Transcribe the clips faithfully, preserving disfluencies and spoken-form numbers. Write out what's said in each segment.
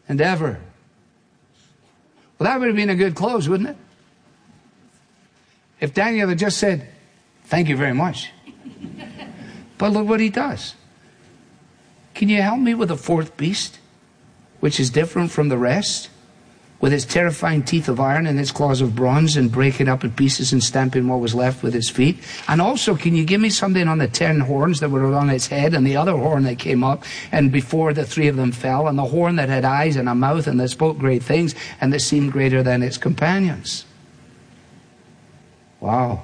and ever. Well, that would have been a good close, wouldn't it? If Daniel had just said, thank you very much. But look what he does. Can you help me with the fourth beast, which is different from the rest, with its terrifying teeth of iron and its claws of bronze, and break it up in pieces and stamping what was left with its feet? And also, can you give me something on the ten horns that were on its head, and the other horn that came up, and before the three of them fell, and the horn that had eyes and a mouth, and that spoke great things, and that seemed greater than its companions? Wow.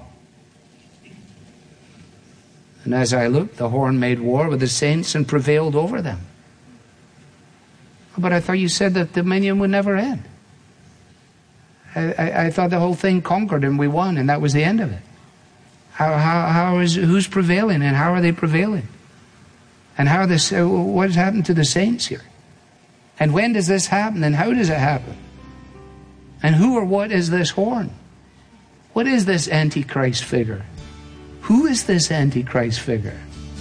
And as I looked, the horn made war with the saints and prevailed over them. But I thought you said that dominion would never end. I, I, I thought the whole thing conquered and we won, and that was the end of it. How, how, how is, who's prevailing, and how are they prevailing? And how this, uh, what has happened to the saints here? And when does this happen, and how does it happen? And who or what is this horn? What is this Antichrist figure? Who is this Antichrist figure?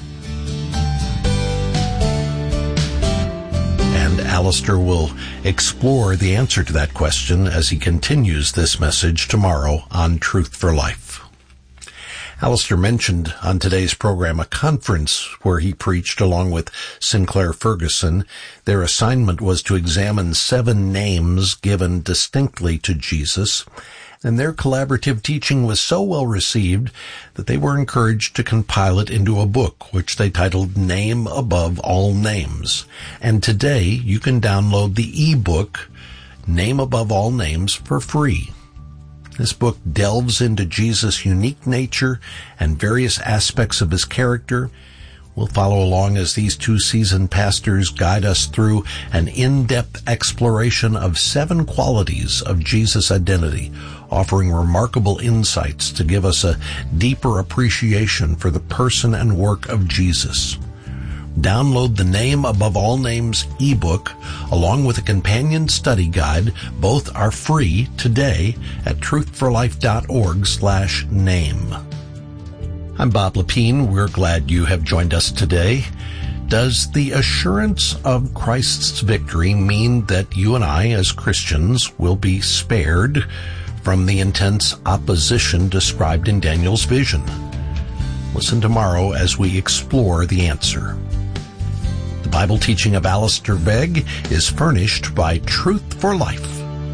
And Alistair will explore the answer to that question as he continues this message tomorrow on Truth for Life. Alistair mentioned on today's program a conference where he preached along with Sinclair Ferguson. Their assignment was to examine seven names given distinctly to Jesus, and their collaborative teaching was so well received that they were encouraged to compile it into a book, which they titled Name Above All Names. And today you can download the e-book Name Above All Names for free. This book delves into Jesus' unique nature and various aspects of his character. We'll follow along as these two seasoned pastors guide us through an in-depth exploration of seven qualities of Jesus' identity, offering remarkable insights to give us a deeper appreciation for the person and work of Jesus. Download the Name Above All Names ebook along with a companion study guide. Both are free today at truthforlife.org slash name. I'm Bob Lepine. We're glad you have joined us today. Does the assurance of Christ's victory mean that you and I as Christians will be spared from the intense opposition described in Daniel's vision? Listen tomorrow as we explore the answer. The Bible teaching of Alistair Begg is furnished by Truth for Life.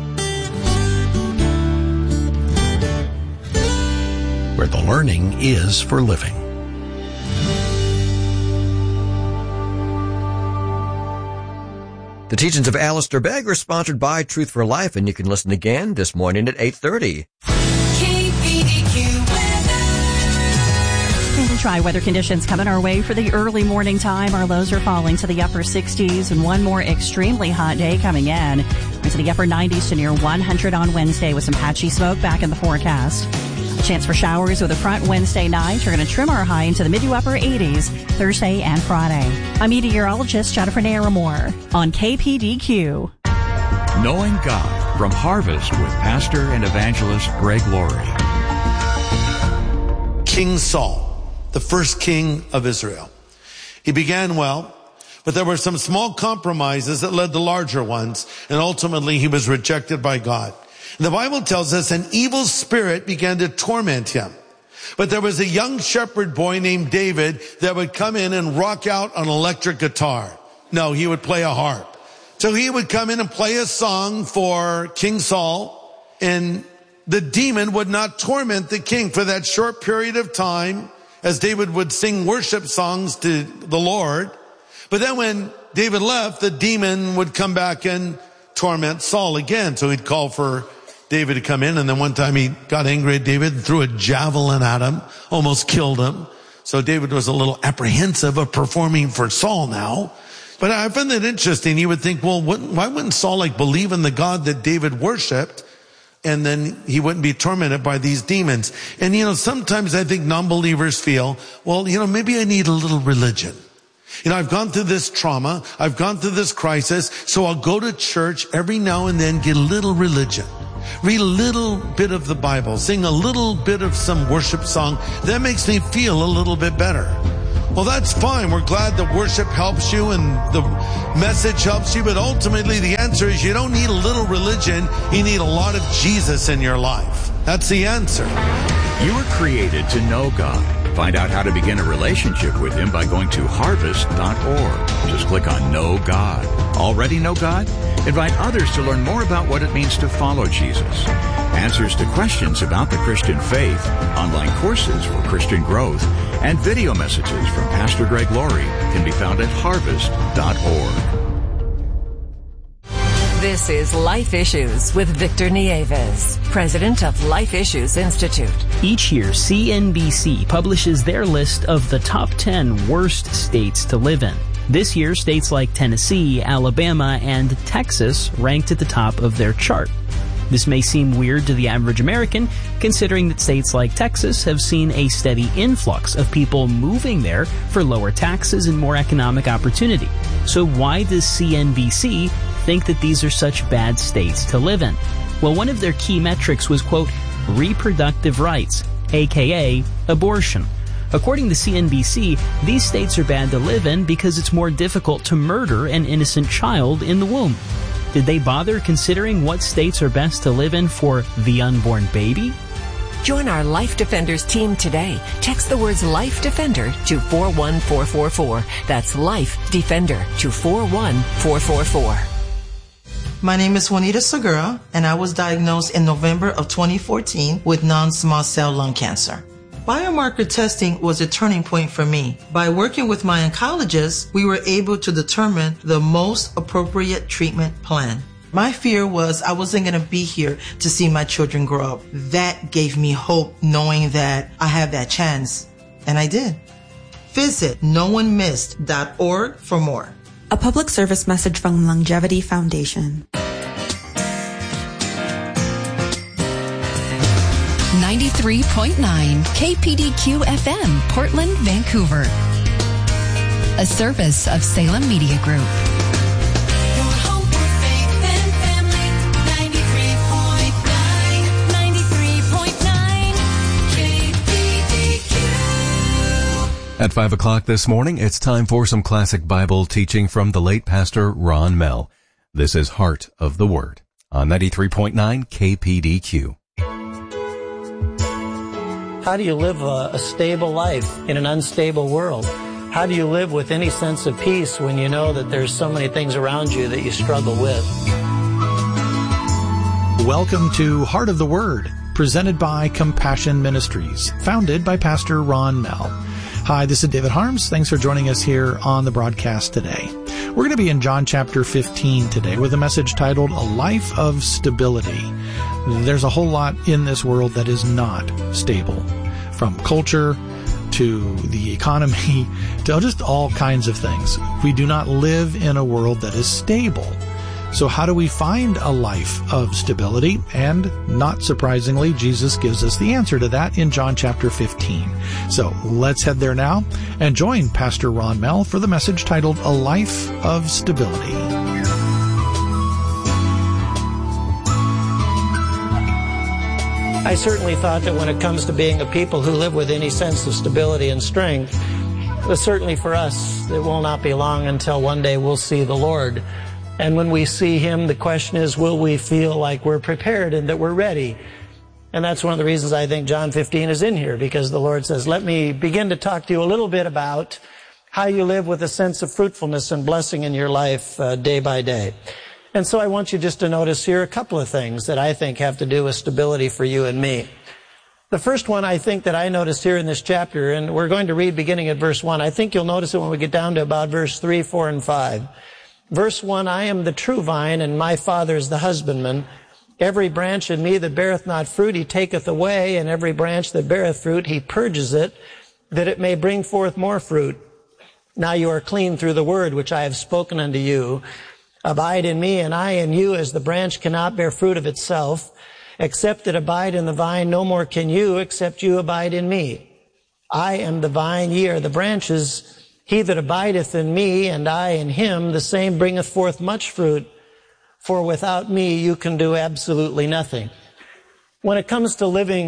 Where the learning is for living. The teachings of Alistair Begg are sponsored by Truth for Life, and you can listen again this morning at eight thirty. K P D Q Dry weather conditions coming our way for the early morning time. Our lows are falling to the upper sixties, and one more extremely hot day coming in. Into the upper nineties to near one hundred on Wednesday with some patchy smoke back in the forecast. Chance for showers with a front Wednesday night. We're going to trim our high into the mid to upper eighties Thursday and Friday. I'm meteorologist Jennifer Naramore on K P D Q. Knowing God from Harvest with pastor and evangelist Greg Laurie. King Saul, the first king of Israel. He began well, but there were some small compromises that led to larger ones, and ultimately he was rejected by God. And the Bible tells us an evil spirit began to torment him. But there was a young shepherd boy named David that would come in and rock out an electric guitar. No, he would play a harp. So he would come in and play a song for King Saul, and the demon would not torment the king for that short period of time as David would sing worship songs to the Lord. But then when David left, the demon would come back and torment Saul again. So he'd call for David to come in, and then one time he got angry at David and threw a javelin at him, almost killed him. So David was a little apprehensive of performing for Saul now. But I find that interesting. You would think, well, wouldn't, why wouldn't Saul like believe in the God that David worshiped, and then he wouldn't be tormented by these demons? And you know, sometimes I think non-believers feel, well, you know, maybe I need a little religion. You know, I've gone through this trauma, I've gone through this crisis, so I'll go to church every now and then, get a little religion. Read a little bit of the Bible, sing a little bit of some worship song. That makes me feel a little bit better. Well, that's fine. We're glad that worship helps you and the message helps you, but ultimately the answer is you don't need a little religion. You need a lot of Jesus in your life. That's the answer. You were created to know God. Find out how to begin a relationship with Him by going to harvest dot org. Just click on Know God. Already know God? Invite others to learn more about what it means to follow Jesus. Answers to questions about the Christian faith, online courses for Christian growth, and video messages from Pastor Greg Laurie can be found at harvest dot org. This is Life Issues with Victor Nieves, president of Life Issues Institute. Each year, C N B C publishes their list of the top ten worst states to live in. This year, states like Tennessee, Alabama, and Texas ranked at the top of their chart. This may seem weird to the average American, considering that states like Texas have seen a steady influx of people moving there for lower taxes and more economic opportunity. So why does C N B C think that these are such bad states to live in? Well, one of their key metrics was, quote, reproductive rights, aka abortion. According to C N B C, these states are bad to live in because it's more difficult to murder an innocent child in the womb. Did they bother considering what states are best to live in for the unborn baby? Join our Life Defenders team today. Text the words Life Defender to four one four four four. That's Life Defender to four one four four four. My name is Juanita Segura, and I was diagnosed in November of twenty fourteen with non-small cell lung cancer. Biomarker testing was a turning point for me. By working with my oncologist, we were able to determine the most appropriate treatment plan. My fear was I wasn't going to be here to see my children grow up. That gave me hope, knowing that I have that chance. And I did. Visit no one missed dot org for more. A public service message from Longevity Foundation. ninety-three point nine K P D Q F M, Portland, Vancouver. A service of Salem Media Group. Your home for faith and family. ninety-three point nine, ninety-three point nine K P D Q. At five o'clock this morning, it's time for some classic Bible teaching from the late Pastor Ron Mell. This is Heart of the Word on ninety-three point nine K P D Q. How do you live a, a stable life in an unstable world? How do you live with any sense of peace when you know that there's so many things around you that you struggle with? Welcome to Heart of the Word, presented by Compassion Ministries, founded by Pastor Ron Mell. Hi, this is David Harms. Thanks for joining us here on the broadcast today. We're going to be in John chapter fifteen today with a message titled, A Life of Stability. There's a whole lot in this world that is not stable, from culture to the economy to just all kinds of things. We do not live in a world that is stable. So how do we find a life of stability? And not surprisingly, Jesus gives us the answer to that in John chapter fifteen. So let's head there now and join Pastor Ron Mell for the message titled, A Life of Stability. I certainly thought that when it comes to being a people who live with any sense of stability and strength, but certainly for us, it will not be long until one day we'll see the Lord. And when we see Him, the question is, will we feel like we're prepared and that we're ready? And that's one of the reasons I think John fifteen is in here, because the Lord says, let me begin to talk to you a little bit about how you live with a sense of fruitfulness and blessing in your life uh, day by day. And so I want you just to notice here a couple of things that I think have to do with stability for you and me. The first one I think that I noticed here in this chapter, and we're going to read beginning at verse one. I think you'll notice it when we get down to about verse three, four, and five. Verse one, I am the true vine, and my Father is the husbandman. Every branch in me that beareth not fruit, He taketh away, and every branch that beareth fruit, He purges it, that it may bring forth more fruit. Now you are clean through the word which I have spoken unto you. Abide in me, and I in you, as the branch cannot bear fruit of itself. Except it abide in the vine, no more can you, except you abide in me. I am the vine, ye are the branches. He that abideth in me, and I in him, the same bringeth forth much fruit. For without me you can do absolutely nothing. When it comes to living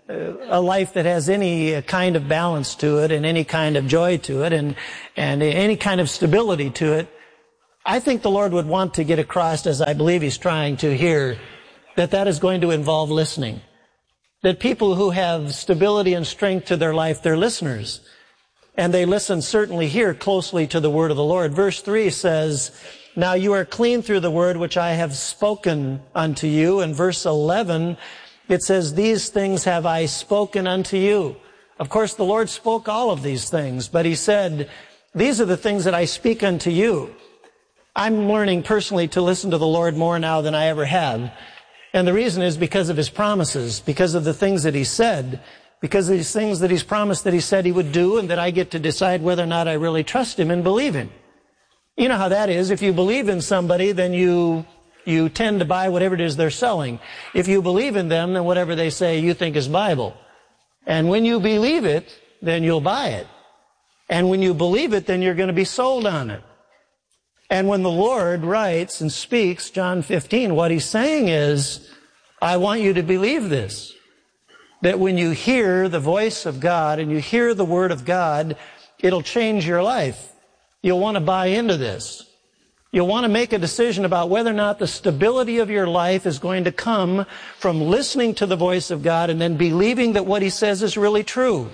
a life that has any kind of balance to it and any kind of joy to it and, and any kind of stability to it, I think the Lord would want to get across, as I believe He's trying to here, that that is going to involve listening. That people who have stability and strength to their life, they're listeners. And they listen certainly here closely to the word of the Lord. Verse three says, now you are clean through the word which I have spoken unto you. And verse eleven, it says, these things have I spoken unto you. Of course, the Lord spoke all of these things, but He said, these are the things that I speak unto you. I'm learning personally to listen to the Lord more now than I ever have. And the reason is because of His promises, because of the things that He said, because of these things that He's promised that He said He would do, and that I get to decide whether or not I really trust Him and believe Him. You know how that is. If you believe in somebody, then you you tend to buy whatever it is they're selling. If you believe in them, then whatever they say you think is Bible. And when you believe it, then you'll buy it. And when you believe it, then you're going to be sold on it. And when the Lord writes and speaks, John fifteen, what He's saying is, I want you to believe this. That when you hear the voice of God and you hear the Word of God, it'll change your life. You'll want to buy into this. You'll want to make a decision about whether or not the stability of your life is going to come from listening to the voice of God and then believing that what He says is really true.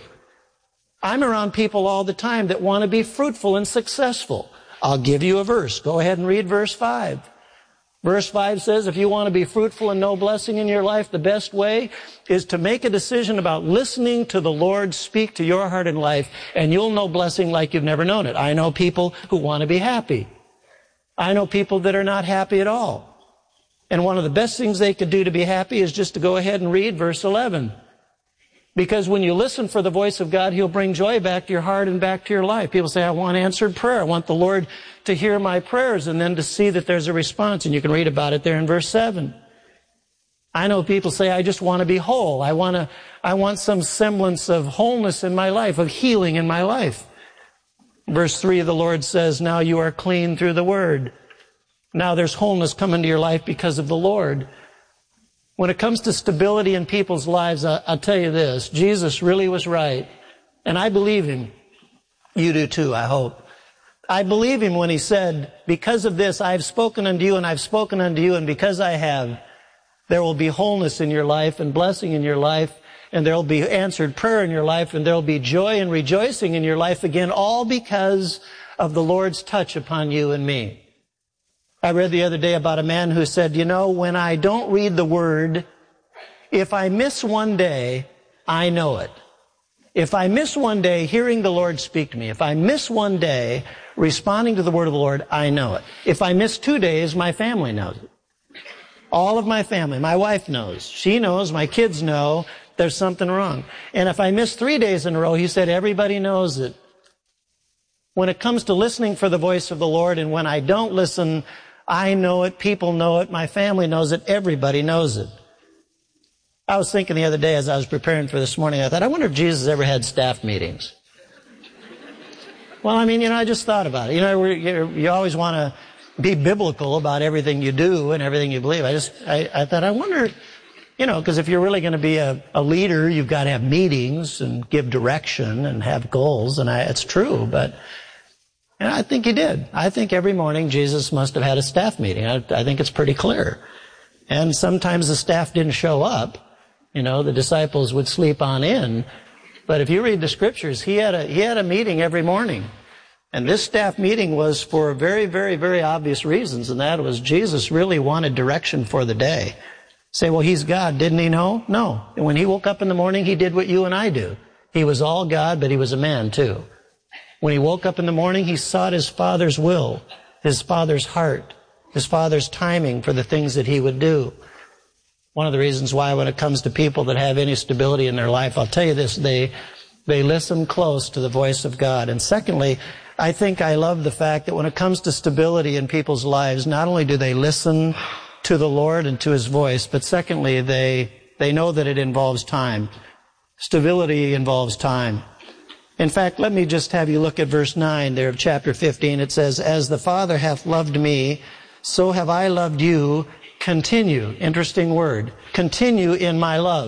I'm around people all the time that want to be fruitful and successful. I'll give you a verse. Go ahead and read verse five. Verse five says, if you want to be fruitful and know blessing in your life, the best way is to make a decision about listening to the Lord speak to your heart and life, and you'll know blessing like you've never known it. I know people who want to be happy. I know people that are not happy at all. And one of the best things they could do to be happy is just to go ahead and read verse eleven. Because when you listen for the voice of God, He'll bring joy back to your heart and back to your life. People say, I want answered prayer. I want the Lord to hear my prayers and then to see that there's a response. And you can read about it there in verse seven. I know people say, I just want to be whole. I want to, I want some semblance of wholeness in my life, of healing in my life. Verse three, the Lord says, now you are clean through the Word. Now there's wholeness coming to your life because of the Lord. When it comes to stability in people's lives, I'll tell you this, Jesus really was right. And I believe Him. You do too, I hope. I believe Him when He said, because of this, I have spoken unto you and I've spoken unto you, and because I have, there will be wholeness in your life and blessing in your life, and there will be answered prayer in your life, and there will be joy and rejoicing in your life again, all because of the Lord's touch upon you and me. I read the other day about a man who said, you know, when I don't read the Word, if I miss one day, I know it. If I miss one day hearing the Lord speak to me, if I miss one day responding to the Word of the Lord, I know it. If I miss two days, my family knows it. All of my family, my wife knows. She knows, my kids know there's something wrong. And if I miss three days in a row, he said, everybody knows it. When it comes to listening for the voice of the Lord, and when I don't listen, I know it, people know it, my family knows it, everybody knows it. I was thinking the other day as I was preparing for this morning, I thought, I wonder if Jesus ever had staff meetings. Well, I mean, you know, I just thought about it. You know, you always want to be biblical about everything you do and everything you believe. I just, I, I thought, I wonder, you know, because if you're really going to be a, a leader, you've got to have meetings and give direction and have goals, and I, it's true, but and I think he did. I think every morning Jesus must have had a staff meeting. I, I think it's pretty clear. And sometimes the staff didn't show up. You know, the disciples would sleep on in. But if you read the scriptures, he had a, he had a meeting every morning. And this staff meeting was for very, very, very obvious reasons. And that was Jesus really wanted direction for the day. Say, well, he's God. Didn't he know? No. And when he woke up in the morning, he did what you and I do. He was all God, but he was a man too. When he woke up in the morning, he sought his Father's will, his Father's heart, his Father's timing for the things that he would do. One of the reasons why when it comes to people that have any stability in their life, I'll tell you this, they they listen close to the voice of God. And secondly, I think I love the fact that when it comes to stability in people's lives, not only do they listen to the Lord and to his voice, but secondly, they they know that it involves time. Stability involves time. In fact, let me just have you look at verse nine there of chapter fifteen. It says, as the Father hath loved me, so have I loved you. Continue. Interesting word. Continue in my love.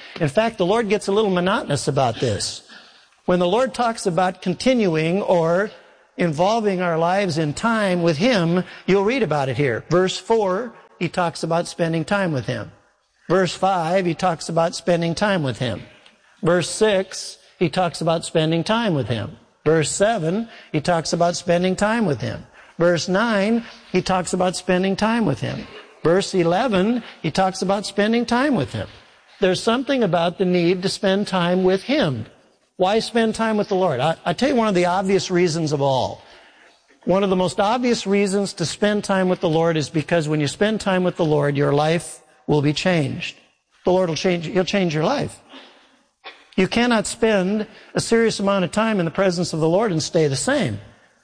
In fact, the Lord gets a little monotonous about this. When the Lord talks about continuing or involving our lives in time with Him, you'll read about it here. Verse four, He talks about spending time with Him. Verse five, He talks about spending time with Him. Verse six, He talks about spending time with Him. Verse seven, He talks about spending time with Him. Verse nine, He talks about spending time with Him. Verse eleven, He talks about spending time with Him. There's something about the need to spend time with Him. Why spend time with the Lord? I, I tell you one of the obvious reasons of all. One of the most obvious reasons to spend time with the Lord is because when you spend time with the Lord, your life will be changed. The Lord will change, He'll change your life. You cannot spend a serious amount of time in the presence of the Lord and stay the same.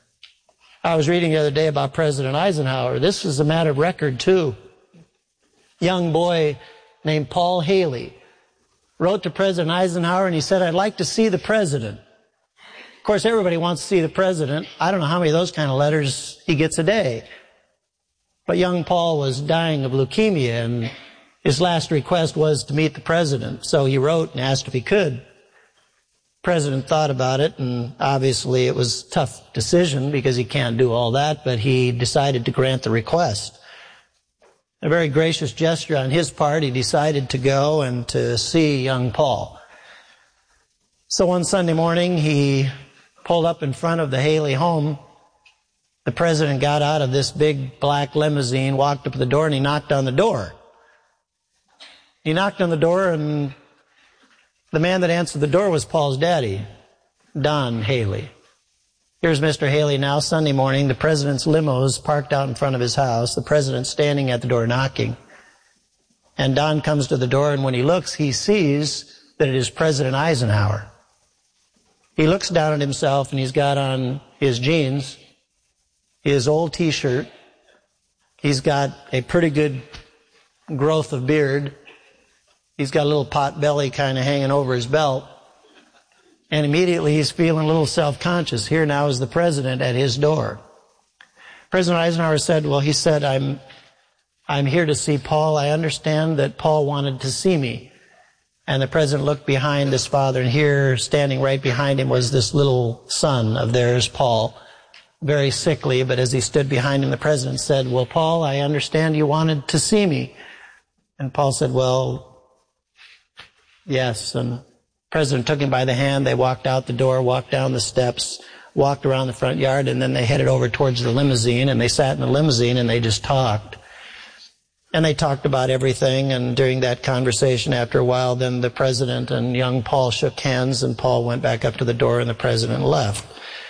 I was reading the other day about President Eisenhower. This is a matter of record, too. Young boy named Paul Haley wrote to President Eisenhower and he said, I'd like to see the president. Of course, everybody wants to see the president. I don't know how many of those kind of letters he gets a day. But young Paul was dying of leukemia and his last request was to meet the president. So he wrote and asked if he could. The president thought about it, and obviously it was a tough decision because he can't do all that, but he decided to grant the request. A very gracious gesture on his part, he decided to go and to see young Paul. So one Sunday morning, he pulled up in front of the Haley home. The president got out of this big black limousine, walked up to the door, and he knocked on the door. He knocked on the door, and the man that answered the door was Paul's daddy, Don Haley. Here's Mister Haley now, Sunday morning. The president's limo's parked out in front of his house. The president's standing at the door knocking. And Don comes to the door, and when he looks, he sees that it is President Eisenhower. He looks down at himself, and he's got on his jeans, his old T-shirt. He's got a pretty good growth of beard. He's got a little pot belly kind of hanging over his belt. And immediately he's feeling a little self-conscious. Here now is the president at his door. President Eisenhower said, well, he said, I'm, I'm here to see Paul. I understand that Paul wanted to see me. And the president looked behind his father, and here, standing right behind him, was this little son of theirs, Paul, very sickly. But as he stood behind him, the president said, well, Paul, I understand you wanted to see me. And Paul said, well, yes. And the president took him by the hand. They walked out the door, walked down the steps, walked around the front yard, and then they headed over towards the limousine, and they sat in the limousine and they just talked. And they talked about everything, and during that conversation, after a while, then the president and young Paul shook hands, and Paul went back up to the door, and the president left.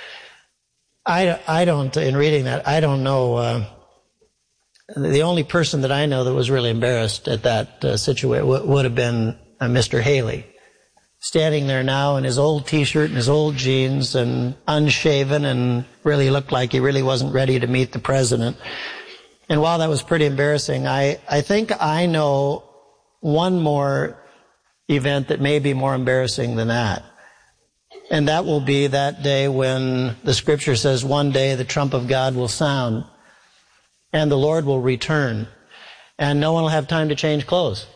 I, I don't, in reading that, I don't know, uh, the only person that I know that was really embarrassed at that uh, situation w- would have been uh, Mister Haley. Standing there now in his old T-shirt and his old jeans and unshaven, and really looked like he really wasn't ready to meet the president. And while that was pretty embarrassing, I, I think I know one more event that may be more embarrassing than that. And that will be that day when the scripture says one day the trump of God will sound and the Lord will return and no one will have time to change clothes.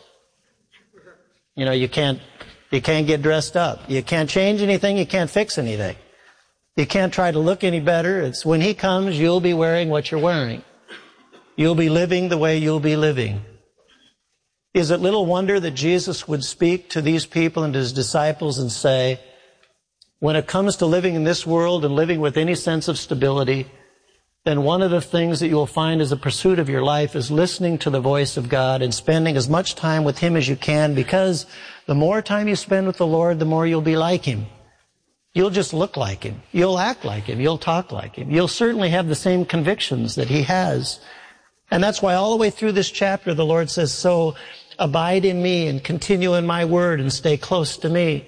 You know, you can't You can't get dressed up. You can't change anything. You can't fix anything. You can't try to look any better. It's when He comes, you'll be wearing what you're wearing. You'll be living the way you'll be living. Is it little wonder that Jesus would speak to these people and to His disciples and say, when it comes to living in this world and living with any sense of stability, then one of the things that you will find as a pursuit of your life is listening to the voice of God and spending as much time with Him as you can, because the more time you spend with the Lord, the more you'll be like Him. You'll just look like Him. You'll act like Him. You'll talk like Him. You'll certainly have the same convictions that He has. And that's why all the way through this chapter, the Lord says, so abide in me and continue in my word and stay close to me.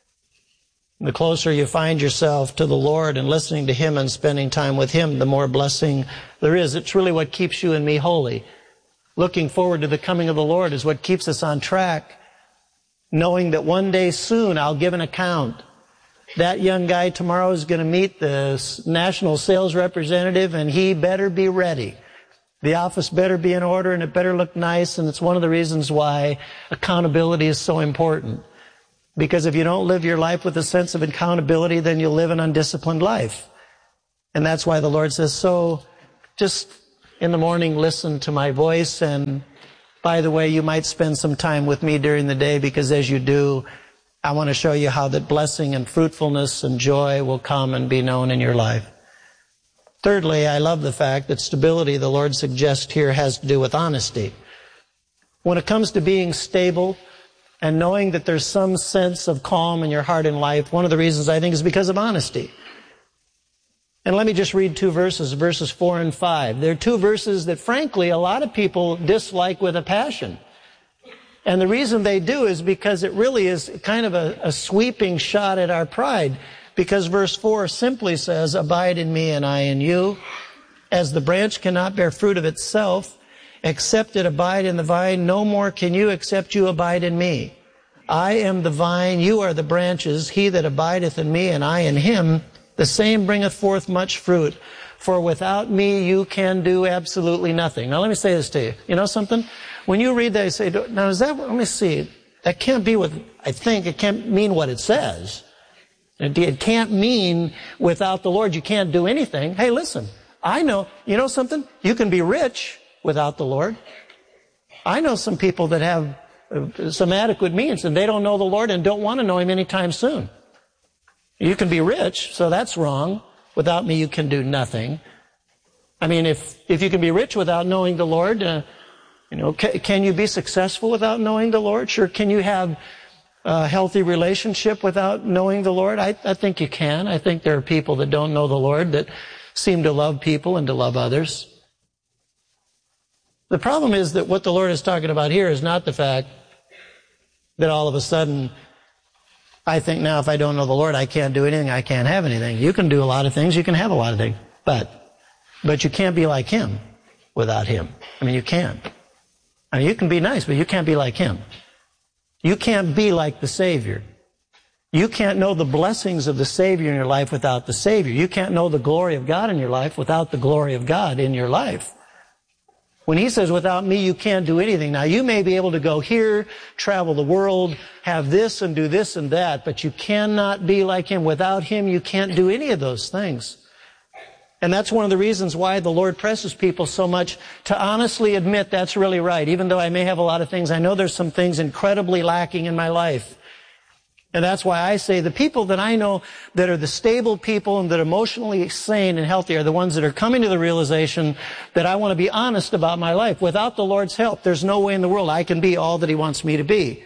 The closer you find yourself to the Lord and listening to Him and spending time with Him, the more blessing there is. It's really what keeps you and me holy. Looking forward to the coming of the Lord is what keeps us on track, knowing that one day soon I'll give an account. That young guy tomorrow is going to meet the national sales representative, and he better be ready. The office better be in order and it better look nice, and it's one of the reasons why accountability is so important. Because if you don't live your life with a sense of accountability, then you'll live an undisciplined life. And that's why the Lord says, so just in the morning listen to my voice, and by the way, you might spend some time with me during the day, because as you do, I want to show you how that blessing and fruitfulness and joy will come and be known in your life. Thirdly, I love the fact that stability, the Lord suggests here, has to do with honesty. When it comes to being stable and knowing that there's some sense of calm in your heart and life, one of the reasons I think is because of honesty. And let me just read two verses, verses four and five. They're two verses that, frankly, a lot of people dislike with a passion. And the reason they do is because it really is kind of a, a sweeping shot at our pride. Because verse four simply says, abide in me and I in you. As the branch cannot bear fruit of itself, except it abide in the vine, no more can you except you abide in me. I am the vine, you are the branches. He that abideth in me and I in him, the same bringeth forth much fruit. For without me you can do absolutely nothing. Now let me say this to you. You know something? When you read that, you say, now is that, let me see, that can't be what, I think, it can't mean what it says. It can't mean without the Lord you can't do anything. Hey, listen, I know, you know something? You can be rich without the Lord. I know some people that have some adequate means and they don't know the Lord and don't want to know Him anytime soon. You can be rich, so that's wrong. Without me you can do nothing. I mean, if, if you can be rich without knowing the Lord, uh, you know, can, can you be successful without knowing the Lord? Sure. Can you have a healthy relationship without knowing the Lord? I, I think you can. I think there are people that don't know the Lord that seem to love people and to love others. The problem is that what the Lord is talking about here is not the fact that all of a sudden I think now if I don't know the Lord, I can't do anything, I can't have anything. You can do a lot of things, you can have a lot of things, but, but you can't be like Him without Him. I mean, you can't. I mean, you can be nice, but you can't be like Him. You can't be like the Savior. You can't know the blessings of the Savior in your life without the Savior. You can't know the glory of God in your life without the glory of God in your life. When He says, without me, you can't do anything. Now, you may be able to go here, travel the world, have this and do this and that, but you cannot be like Him. Without Him, you can't do any of those things. And that's one of the reasons why the Lord presses people so much to honestly admit that's really right. Even though I may have a lot of things, I know there's some things incredibly lacking in my life. And that's why I say the people that I know that are the stable people and that are emotionally sane and healthy are the ones that are coming to the realization that I want to be honest about my life. Without the Lord's help, there's no way in the world I can be all that He wants me to be.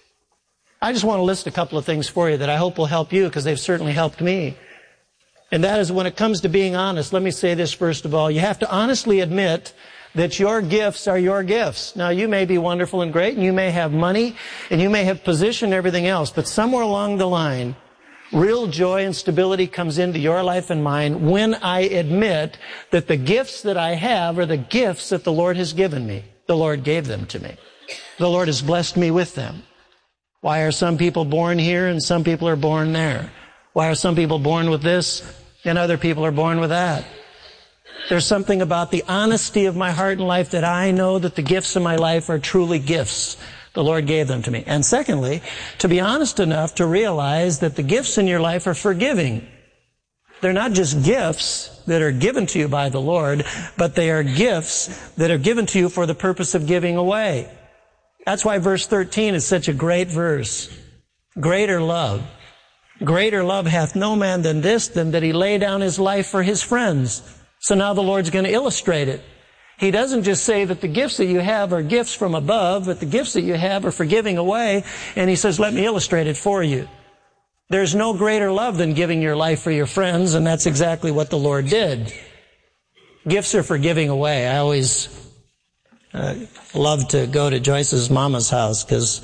I just want to list a couple of things for you that I hope will help you, because they've certainly helped me. And that is, when it comes to being honest, let me say this first of all. You have to honestly admit that your gifts are your gifts. Now, you may be wonderful and great, and you may have money, and you may have position and everything else, but somewhere along the line, real joy and stability comes into your life and mine when I admit that the gifts that I have are the gifts that the Lord has given me. The Lord gave them to me. The Lord has blessed me with them. Why are some people born here and some people are born there? Why are some people born with this and other people are born with that? There's something about the honesty of my heart and life that I know that the gifts in my life are truly gifts. The Lord gave them to me. And secondly, to be honest enough to realize that the gifts in your life are forgiving. They're not just gifts that are given to you by the Lord, but they are gifts that are given to you for the purpose of giving away. That's why verse thirteen is such a great verse. Greater love. Greater love hath no man than this, than that he lay down his life for his friends. So now the Lord's going to illustrate it. He doesn't just say that the gifts that you have are gifts from above, but the gifts that you have are for giving away. And He says, let me illustrate it for you. There's no greater love than giving your life for your friends, and that's exactly what the Lord did. Gifts are for giving away. I always uh, love to go to Joyce's mama's house because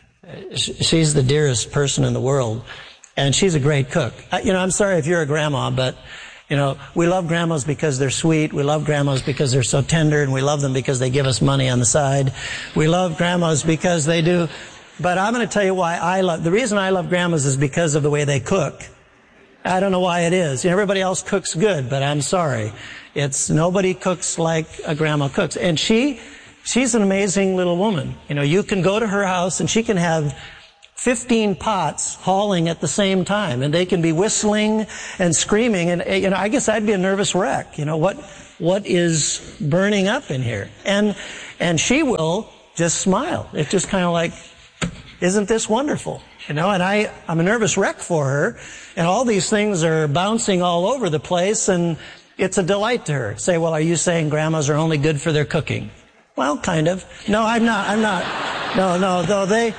she's the dearest person in the world, and she's a great cook. You know, I'm sorry if you're a grandma, but you know, we love grandmas because they're sweet. We love grandmas because they're so tender, and we love them because they give us money on the side. We love grandmas because they do. But I'm going to tell you why I love, the reason I love grandmas is because of the way they cook. I don't know why it is. Everybody else cooks good, but I'm sorry. It's nobody cooks like a grandma cooks. And she, she's an amazing little woman. You know, you can go to her house and she can have fifteen pots hauling at the same time, and they can be whistling and screaming. And, you know, I guess I'd be a nervous wreck. You know, what, what is burning up in here? And, and she will just smile. It's just kind of like, isn't this wonderful? You know, and I, I'm a nervous wreck for her, and all these things are bouncing all over the place, and it's a delight to her. Say, well, are you saying grandmas are only good for their cooking? Well, kind of. No, I'm not, I'm not. No, no, though they,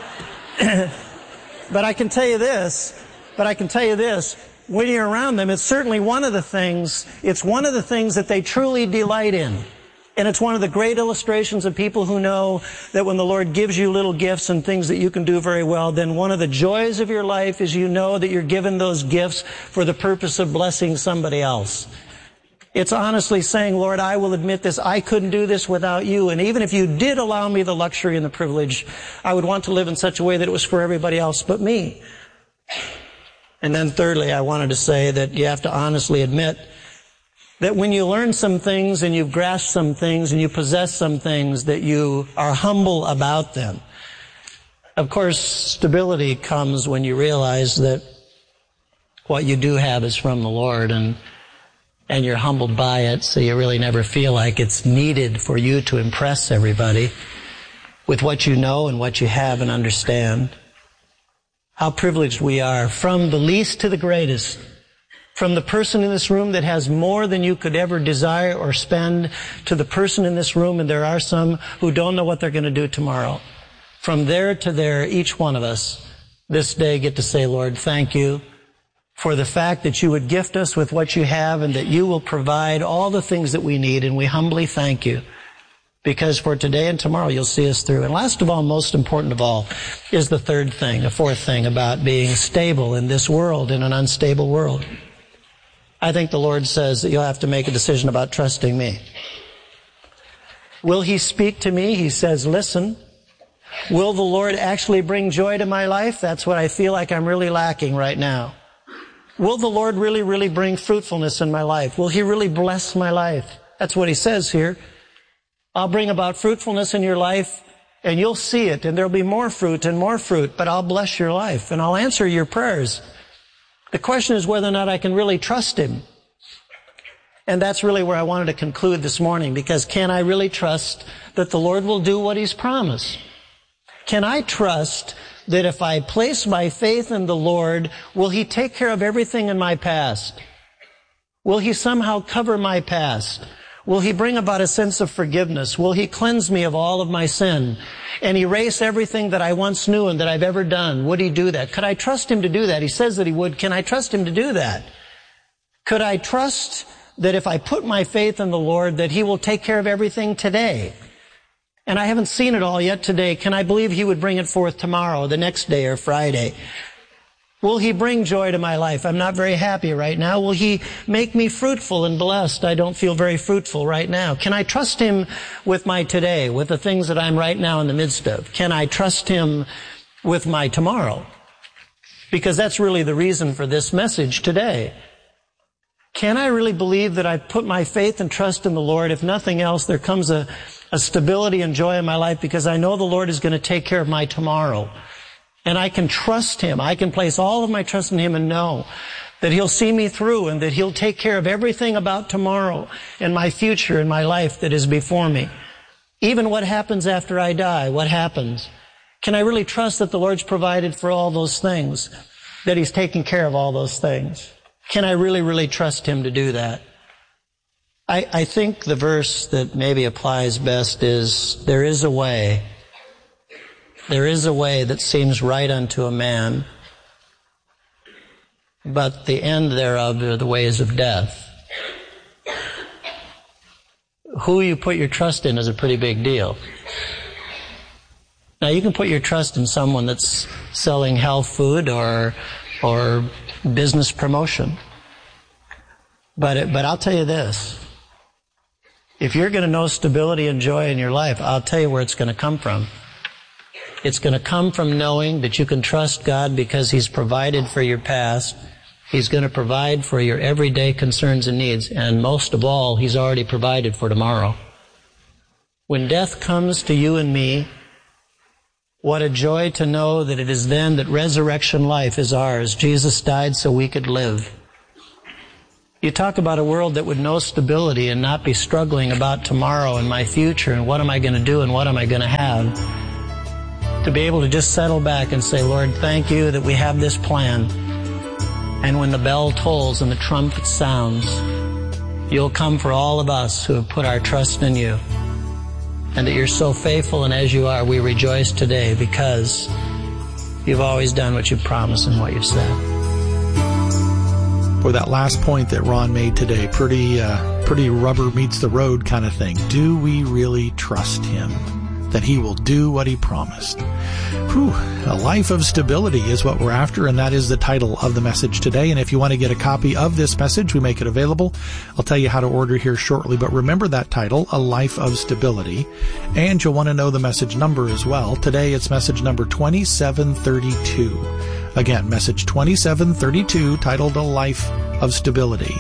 but I can tell you this, but I can tell you this, when you're around them, it's certainly one of the things, it's one of the things that they truly delight in. And it's one of the great illustrations of people who know that when the Lord gives you little gifts and things that you can do very well, then one of the joys of your life is you know that you're given those gifts for the purpose of blessing somebody else. It's honestly saying, Lord, I will admit this. I couldn't do this without you. And even if you did allow me the luxury and the privilege, I would want to live in such a way that it was for everybody else but me. And then thirdly, I wanted to say that you have to honestly admit that when you learn some things and you've grasped some things and you possess some things, that you are humble about them. Of course, stability comes when you realize that what you do have is from the Lord, and and you're humbled by it, so you really never feel like it's needed for you to impress everybody with what you know and what you have and understand. How privileged we are, from the least to the greatest. From the person in this room that has more than you could ever desire or spend, to the person in this room, and there are some who don't know what they're going to do tomorrow. From there to there, each one of us this day get to say, Lord, thank you for the fact that you would gift us with what you have and that you will provide all the things that we need, and we humbly thank you. Because for today and tomorrow you'll see us through. And last of all, most important of all, is the third thing, a fourth thing about being stable in this world, in an unstable world. I think the Lord says that you'll have to make a decision about trusting me. Will He speak to me? He says, listen. Will the Lord actually bring joy to my life? That's what I feel like I'm really lacking right now. Will the Lord really, really bring fruitfulness in my life? Will He really bless my life? That's what He says here. I'll bring about fruitfulness in your life, and you'll see it, and there'll be more fruit and more fruit, but I'll bless your life, and I'll answer your prayers. The question is whether or not I can really trust Him. And that's really where I wanted to conclude this morning, because can I really trust that the Lord will do what He's promised? Can I trust that if I place my faith in the Lord, will He take care of everything in my past? Will He somehow cover my past? Will He bring about a sense of forgiveness? Will He cleanse me of all of my sin and erase everything that I once knew and that I've ever done? Would He do that? Could I trust Him to do that? He says that He would. Can I trust Him to do that? Could I trust that if I put my faith in the Lord, that He will take care of everything today? And I haven't seen it all yet today. Can I believe He would bring it forth tomorrow, the next day, or Friday? Will He bring joy to my life? I'm not very happy right now. Will He make me fruitful and blessed? I don't feel very fruitful right now. Can I trust Him with my today, with the things that I'm right now in the midst of? Can I trust Him with my tomorrow? Because that's really the reason for this message today. Can I really believe that I've put my faith and trust in the Lord? If nothing else, there comes a, a stability and joy in my life because I know the Lord is going to take care of my tomorrow. And I can trust Him. I can place all of my trust in Him and know that He'll see me through and that He'll take care of everything about tomorrow and my future and my life that is before me. Even what happens after I die, what happens? Can I really trust that the Lord's provided for all those things, that He's taking care of all those things? Can I really, really trust Him to do that? I, I think the verse that maybe applies best is, there is a way There is a way that seems right unto a man, but the end thereof are the ways of death. Who you put your trust in is a pretty big deal. Now, you can put your trust in someone that's selling health food or or business promotion. But it, but I'll tell you this. If you're going to know stability and joy in your life, I'll tell you where it's going to come from. It's going to come from knowing that you can trust God because He's provided for your past He's going to provide for your everyday concerns and needs. And most of all, He's already provided for tomorrow. When death comes to you and me, what a joy to know that it is then that resurrection life is ours. Jesus died so we could live. You talk about a world that would know stability and not be struggling about tomorrow and my future and what am I going to do and what am I going to have. To be able to just settle back and say, Lord, thank you that we have this plan. And when the bell tolls and the trumpet sounds, you'll come for all of us who have put our trust in you. And that you're so faithful, and as you are, we rejoice today because you've always done what you've promised and what you've said. For that last point that Ron made today, pretty, uh, pretty rubber meets the road kind of thing. Do we really trust Him that He will do what He promised? Whew, a life of stability is what we're after, and that is the title of the message today. And if you want to get a copy of this message, we make it available. I'll tell you how to order here shortly, but remember that title, A Life of Stability. And you'll want to know the message number as well. Today it's message number twenty-seven thirty-two. Again, message twenty-seven thirty-two, titled A Life of Stability.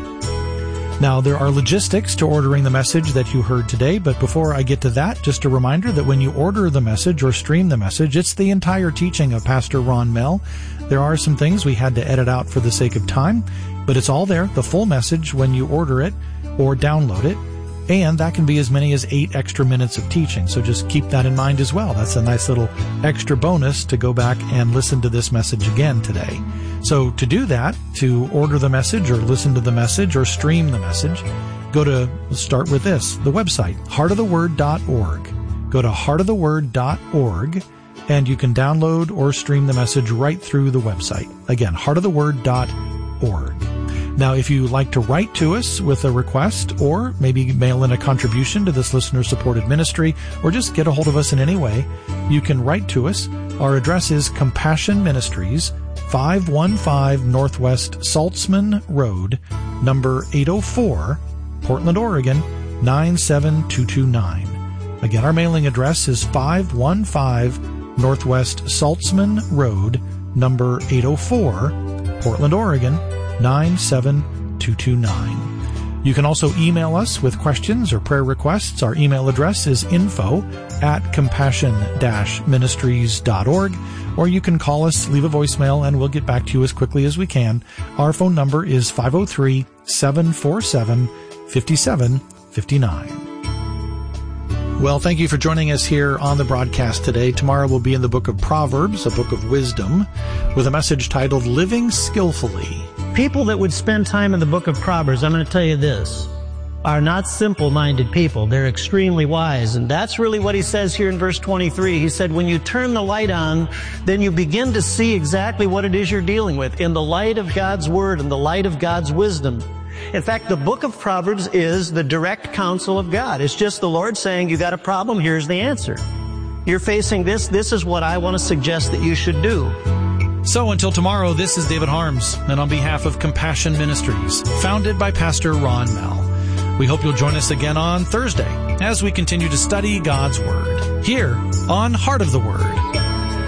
Now, there are logistics to ordering the message that you heard today, but before I get to that, just a reminder that when you order the message or stream the message, it's the entire teaching of Pastor Ron Mell. There are some things we had to edit out for the sake of time, but it's all there, the full message, when you order it or download it, and that can be as many as eight extra minutes of teaching, so just keep that in mind as well. That's a nice little extra bonus to go back and listen to this message again today. So to do that, to order the message or listen to the message or stream the message, go to, let's start with this, the website, heart of the word dot org. Go to heart of the word dot org, and you can download or stream the message right through the website. Again, heart of the word dot org. Now, if you like to write to us with a request or maybe mail in a contribution to this listener-supported ministry or just get a hold of us in any way, you can write to us. Our address is Compassion Ministries, five one five Northwest Saltzman Road, number eight oh four, Portland, Oregon, nine seven two two nine. Again, our mailing address is five one five Northwest Saltzman Road, number eight oh four, Portland, Oregon, nine seven two two nine. You can also email us with questions or prayer requests. Our email address is info at compassion dash ministries dot org, or you can call us, leave a voicemail, and we'll get back to you as quickly as we can. Our phone number is five oh three, seven four seven, five seven five nine. Well, thank you for joining us here on the broadcast today. Tomorrow we'll be in the book of Proverbs, a book of wisdom, with a message titled Living Skillfully. People that would spend time in the book of Proverbs, I'm going to tell you this, are not simple-minded people. They're extremely wise. And that's really what he says here in verse twenty-three. He said, when you turn the light on, then you begin to see exactly what it is you're dealing with in the light of God's Word and the light of God's wisdom. In fact, the book of Proverbs is the direct counsel of God. It's just the Lord saying, you got a problem, here's the answer. You're facing this, this is what I want to suggest that you should do. So until tomorrow, this is David Harms, and on behalf of Compassion Ministries, founded by Pastor Ron Mell, we hope you'll join us again on Thursday as we continue to study God's Word here on Heart of the Word.